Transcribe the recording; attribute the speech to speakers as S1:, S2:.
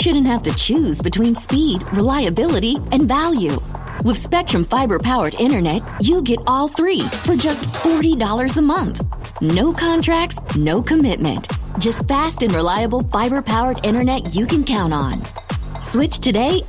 S1: shouldn't have to choose between speed, reliability, and value. With Spectrum Fiber-powered internet, you get all three for just $40 a month. No contracts, no commitment. Just fast and reliable fiber-powered internet you can count on. Switch today